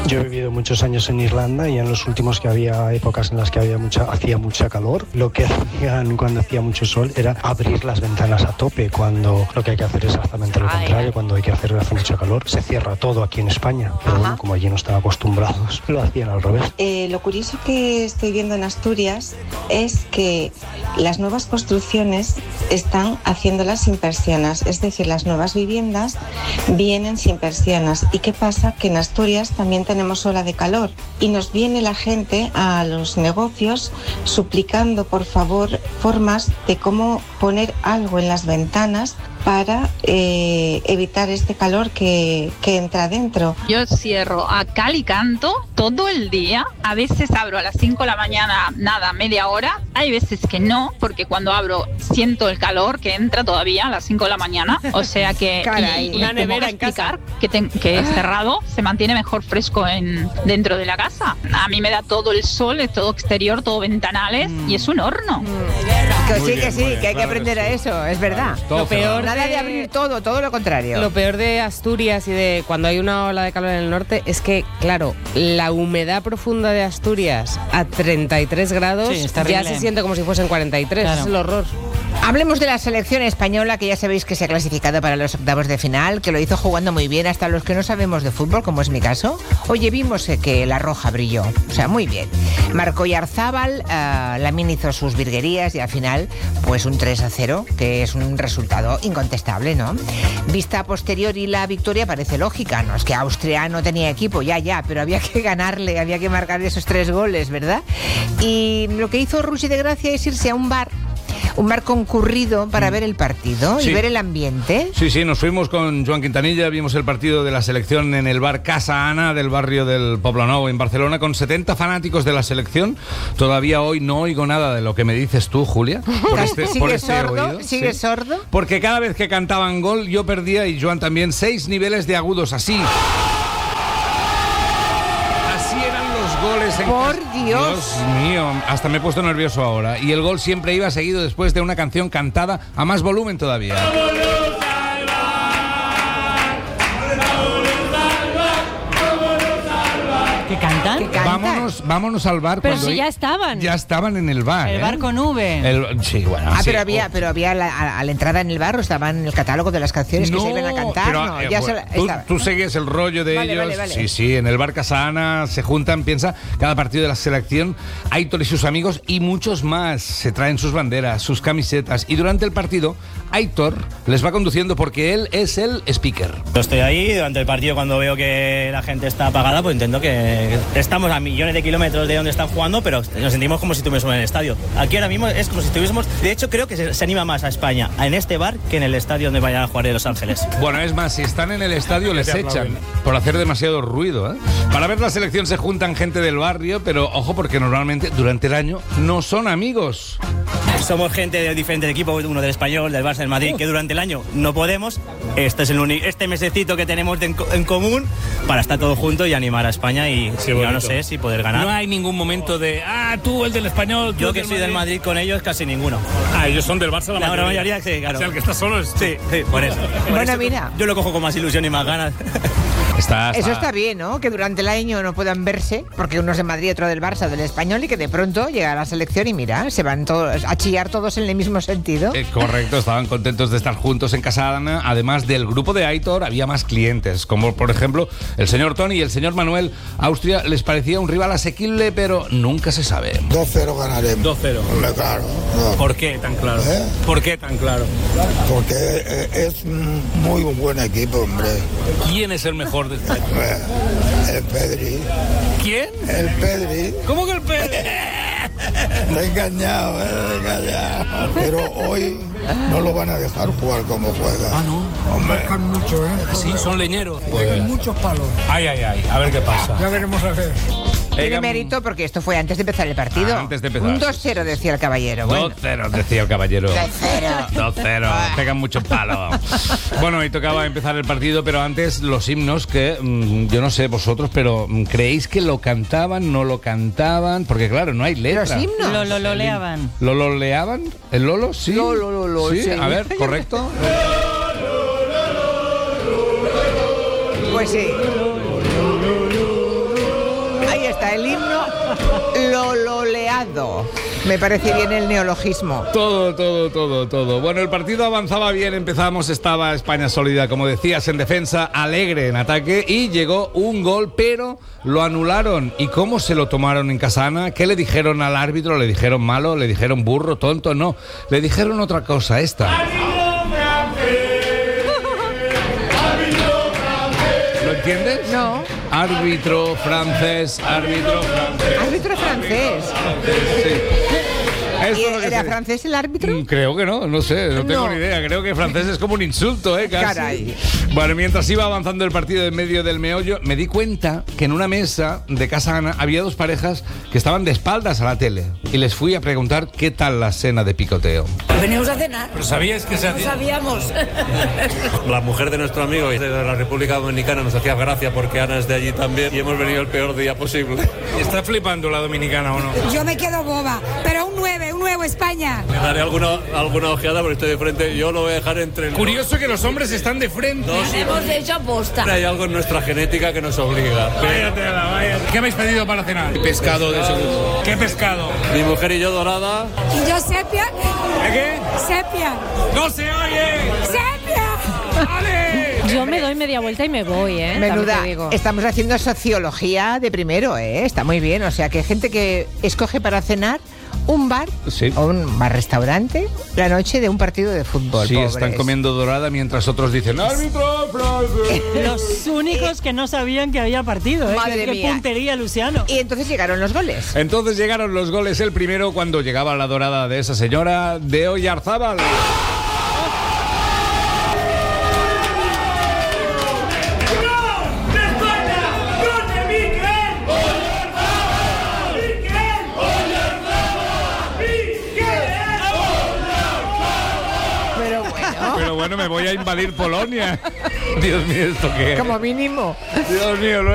Yo he vivido muchos años en Irlanda y en los últimos que había épocas en las que hacía mucha calor, lo que hacían cuando hacía mucho sol era abrir las ventanas a tope, cuando lo que hay que hacer es exactamente lo contrario. Cuando hace mucho calor se cierra todo aquí en España, pero bueno, como allí no están acostumbrados, lo hacían al revés. Lo curioso que estoy viendo en Asturias es que las nuevas construcciones están haciéndolas sin persianas, es decir, las nuevas viviendas vienen sin persianas. ¿Y qué pasa? Que en Asturias también tenemos ola de calor y nos viene la gente a los negocios suplicando por favor formas de cómo poner algo en las ventanas para evitar este calor que entra dentro. Yo cierro a cal y canto todo el día. A veces abro a las 5 de la mañana, nada, media hora. Hay veces que no, porque cuando abro siento el calor que entra todavía a las 5 de la mañana. O sea que Caray, una nevera en casa. Que es cerrado, se mantiene mejor fresco dentro de la casa. A mí me da todo el sol, es todo exterior, todo ventanales y es un horno. Que sí, que hay que aprender a eso, es verdad. Lo peor nada de abrir todo lo contrario. Lo peor de Asturias y de cuando hay una ola de calor en el norte es que, claro, la humedad profunda de Asturias a 33 grados ya se siente como si fuesen 43. Claro. Es el horror. Hablemos de la selección española, que ya sabéis que se ha clasificado para los octavos de final, que lo hizo jugando muy bien hasta los que no sabemos de fútbol, como es mi caso. Oye, vimos que la roja brilló, o sea, muy bien. Marco Yarzábal, Lamine hizo sus virguerías y al final, pues un 3-0, que es un resultado incontestable, ¿no? Vista a posteriori la victoria parece lógica, no es que Austria no tenía equipo, ya, pero había que ganarle, había que marcar esos 3 goles, ¿verdad? Y lo que hizo Rusi de Gracia es irse a un bar concurrido para ver el partido y ver el ambiente. Sí, nos fuimos con Joan Quintanilla, vimos el partido de la selección en el bar Casa Ana del barrio del Poblenou en Barcelona con 70 fanáticos de la selección. Todavía hoy no oigo nada de lo que me dices tú, Julia. ¿Sigues sordo? Porque cada vez que cantaban gol yo perdía y Joan también 6 niveles de agudos así. Por Dios. Dios mío, hasta me he puesto nervioso ahora. Y el gol siempre iba seguido después de una canción cantada a más volumen todavía. ¿Qué cantan? Vámonos al bar. Pero si ya estaban. Ya estaban en el bar. El bar con V. Sí, bueno. Sí. Pero había a la entrada en el bar, o estaban en el catálogo de las canciones que se iban a cantar. Pero, tú segues el rollo de ellos. Vale. Sí, en el bar Casa Ana se juntan, piensa, cada partido de la selección, Aitor y sus amigos y muchos más. Se traen sus banderas, sus camisetas y durante el partido, Aitor les va conduciendo porque él es el speaker. Yo estoy ahí durante el partido cuando veo que la gente está apagada, pues intento que estamos a millones de kilómetros de donde están jugando, pero nos sentimos como si estuviésemos en el estadio. Aquí ahora mismo es como si estuviésemos... De hecho, creo que se anima más a España en este bar que en el estadio donde vayan a jugar de Los Ángeles. Bueno, es más, si están en el estadio les echan por hacer demasiado ruido, ¿eh? Para ver la selección se juntan gente del barrio, pero ojo porque normalmente durante el año no son amigos. Somos gente de diferentes equipos, uno del Español, del Barça, del Madrid, que durante el año no podemos. Este es este mesecito que tenemos en común para estar todos juntos y animar a España y yo no sé si poder ganar. No hay ningún momento de, tú el del Español, yo que soy del Madrid con ellos, casi ninguno. Ellos son del Barça la mayoría, sí, claro. O sea, el que está solo es... Sí, por eso. Bueno, mira. Yo lo cojo con más ilusión y más ganas. Eso está bien, ¿no? Que durante el año no puedan verse, porque uno es de Madrid, otro del Barça, del Español, y que de pronto llega a la selección y mira, se van todos a chillar todos en el mismo sentido. Correcto, estaban contentos de estar juntos en Casa Ana. Además del grupo de Aitor, había más clientes, como por ejemplo el señor Tony y el señor Manuel. Austria les parecía un rival asequible, pero nunca se sabe. 2-0 ganaremos. 2-0. Hombre, claro. No. ¿Por qué tan claro? ¿Por qué tan claro? Porque es muy buen equipo, hombre. ¿Quién es el mejor de este? El Pedri. ¿Quién? El Pedri. ¿Cómo que el Pedri? Me he engañado. Pero hoy no lo van a dejar jugar como juega. No. Hombre. Marcan mucho, ¿eh? Sí, son leñeros. Pegan muchos palos. Ay. A ver qué pasa. Ya veremos a ver. Tiene mérito porque esto fue antes de empezar el partido. Antes de empezar. Un 2-0 decía el caballero. 2-0 decía el caballero. 2-0. 2-0. Pegan mucho palo. Bueno, y tocaba empezar el partido, pero antes los himnos que, yo no sé vosotros, pero ¿creéis que lo cantaban, no lo cantaban? Porque claro, no hay letra. ¿Los himnos? Lo loleaban. ¿Lo loleaban? ¿El Lolo? Sí. Lo, sí. Sí. A ver, ¿correcto? Pues sí. el himno lololeado. Me parece bien el neologismo. Todo. Bueno, el partido avanzaba bien, estaba España sólida, como decías, en defensa, alegre en ataque, y llegó un gol, pero lo anularon. ¿Y cómo se lo tomaron en Casana? ¿Qué le dijeron al árbitro? ¿Le dijeron malo? ¿Le dijeron burro, tonto? No, le dijeron otra cosa, esta. ¿Lo entiendes? No. Árbitro francés. Árbitro francés. Sí. ¿Era francés el árbitro? Creo que no sé, no tengo ni idea. Creo que francés es como un insulto, casi. Caray. Bueno, mientras iba avanzando el partido en medio del meollo, me di cuenta que en una mesa de casa Ana había dos parejas que estaban de espaldas a la tele. Y les fui a preguntar qué tal la cena de picoteo. Venimos a cenar. ¿Pero sabíais que se hacía? No sabíamos. La mujer de nuestro amigo de la República Dominicana nos hacía gracia porque Ana es de allí también y hemos venido el peor día posible. ¿Está flipando la dominicana o no? Yo me quedo boba, pero un 9 España. Le daré alguna ojeada porque estoy de frente. Yo lo voy a dejar entre... Curioso que los hombres están de frente. Hemos hecho aposta. Hay algo en nuestra genética que nos obliga. Vaya. ¿Qué habéis pedido para cenar? Pescado de seguro. ¿Qué pescado? Mi mujer y yo dorada. ¿Y yo sepia? ¿Qué? Sepia. ¡No se oye! ¡Sepia! ¡Vale! Yo me doy media vuelta y me voy, Menuda, te digo. estamos haciendo sociología de primero, está muy bien. O sea, que hay gente que escoge para cenar un bar o un bar-restaurante la noche de un partido de fútbol. Sí, pobres. están comiendo dorada mientras otros dicen ¡árbitro francés! Los únicos que no sabían que había partido, Madre Qué mía. puntería, Luciano. Y entonces llegaron los goles. Entonces llegaron los goles, el primero cuando llegaba la dorada de esa señora de Oyarzábal. Pero bueno, me voy a invadir Polonia. Dios mío, ¿esto qué es? Como mínimo. Dios mío,